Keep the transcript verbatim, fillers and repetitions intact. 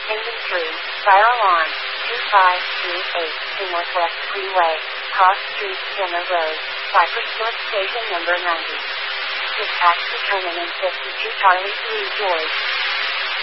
Inventory, fire alarm, two five three eight, to Northwest Freeway, Cross Street, Center Road, Cypress North Station number ninety. Dispatch to Terminal fifty-two Charlie three George.